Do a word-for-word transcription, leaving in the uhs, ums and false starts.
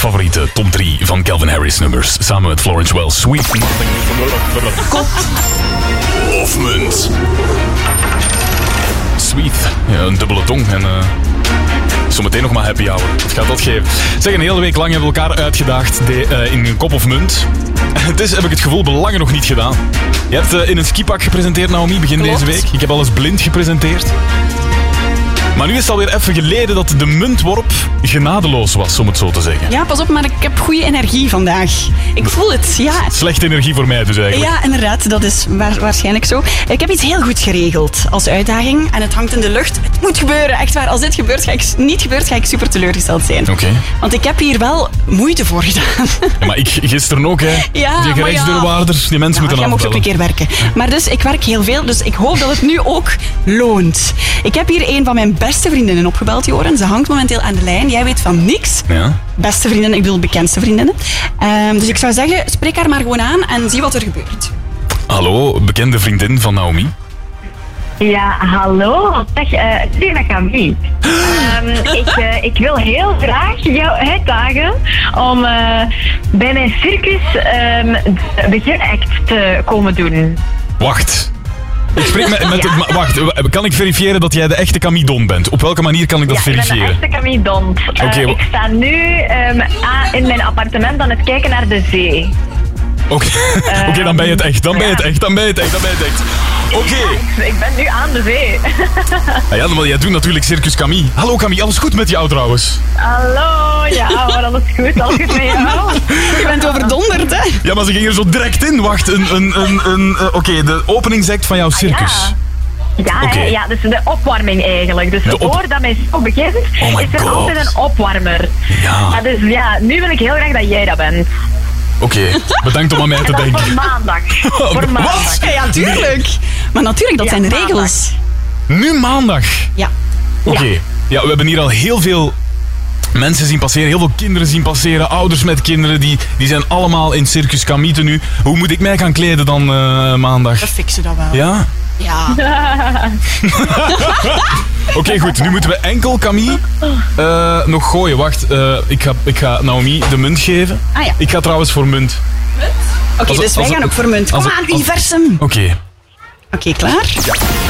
favoriete top drie van Calvin Harris nummers. Samen met Florence Wells. Sweet. Kop of munt? Sweet. Ja, een dubbele tong en... Uh... Zometeen nog maar happy hour. Wat gaat dat geven? Zeg, een hele week lang hebben we elkaar uitgedaagd de, uh, in kop of munt. Het is, heb ik het gevoel, belangen nog niet gedaan. Je hebt uh, in een skipak gepresenteerd, Naomi, begin Klopt. deze week. Ik heb alles blind gepresenteerd. Maar nu is het alweer even geleden dat de muntworp genadeloos was, om het zo te zeggen. Ja, pas op, maar ik heb goede energie vandaag. Ik voel het, ja. Slechte energie voor mij dus eigenlijk. Ja, inderdaad, dat is wa- waarschijnlijk zo. Ik heb iets heel goed geregeld als uitdaging en het hangt in de lucht. Het moet gebeuren, echt waar. Als dit gebeurt, ga ik, niet gebeurt, ga ik super teleurgesteld zijn. Oké. Okay. Want ik heb hier wel moeite voor gedaan. Ja, maar ik gisteren ook, hè. Ja, die gerechtsdeurwaarders, ja. die mensen nou, moeten jij mocht ook een keer werken. Maar dus, ik werk heel veel, dus ik hoop dat het nu ook loont. Ik heb hier een van mijn beste vriendinnen opgebeld, Joren. Ze hangt momenteel aan de lijn. Jij weet van niks. Ja. Beste vriendinnen, ik bedoel bekendste vriendinnen. Um, dus ik zou zeggen, spreek haar maar gewoon aan en zie wat er gebeurt. Hallo, bekende vriendin van Naomi. Ja, hallo. Zeg, uh, zeg dat Camille. Um, ik, uh, ik wil heel graag jou uitdagen om uh, bij mijn circus um, de beginact te komen doen. Wacht. Ik spreek met, met ja. het, wacht, kan ik verifiëren dat jij de echte Camille Don bent? Op welke manier kan ik dat ja, verifiëren? Ja, ik ben de echte Camille Don. Uh, okay, ik sta nu um, aan, in mijn appartement aan het kijken naar de zee. Oké, okay. um, okay, dan ben je het echt, dan ben je het echt, dan ben je het echt, dan ben je het echt. Oké. Okay. Ja, ik ben nu aan de zee. Ah ja, maar jij doet natuurlijk Circus Camille. Hallo Camille, alles goed met jou trouwens? Hallo, ja hoor, alles goed, alles goed met jou. Je bent overdonderd, hè? Ja, maar ze ging er zo direct in. Wacht, een, een, een, een, uh, oké, okay, de openingsact van jouw circus. Ah, ja. Ja, okay. hè, ja, dus de opwarming eigenlijk. Dus op... voordat mijn show begint, oh is er God. altijd een opwarmer. Ja. ja. Dus ja, nu wil ik heel graag dat jij dat bent. Oké, okay. Bedankt om aan mij te en denken. Voor maandag. Voor maandag. Wat? Ja, ja, tuurlijk. Nee. Maar natuurlijk, dat ja, zijn de maandag. regels. Nu maandag? Ja. Oké, okay. ja, we hebben hier al heel veel mensen zien passeren, heel veel kinderen zien passeren, ouders met kinderen, die, die zijn allemaal in Circus Camille nu. Hoe moet ik mij gaan kleden dan uh, maandag? We fixen dat wel. Ja? Ja. Oké, okay, goed. Nu moeten we enkel Camille uh, nog gooien. Wacht, uh, ik, ga, ik ga Naomi de munt geven. Ah, ja. Ik ga trouwens voor munt. Oké, okay, dus wij gaan ook voor munt. Kom als, aan, als, universum. Oké. Okay. Oké, okay, klaar? Ja.